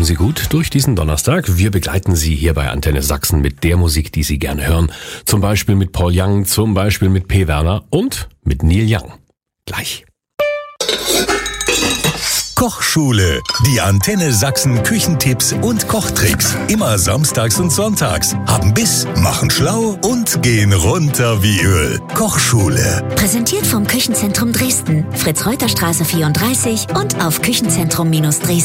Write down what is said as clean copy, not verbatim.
Kommen Sie gut durch diesen Donnerstag. Wir begleiten Sie hier bei Antenne Sachsen mit der Musik, die Sie gerne hören. Zum Beispiel mit Paul Young, zum Beispiel mit P. Werner und mit Neil Young. Gleich. Kochschule. Die Antenne Sachsen Küchentipps und Kochtricks. Immer samstags und sonntags. Haben Biss, machen schlau und gehen runter wie Öl. Kochschule. Präsentiert vom Küchenzentrum Dresden. Fritz-Reuter-Straße 34 und auf Küchenzentrum-Dresden.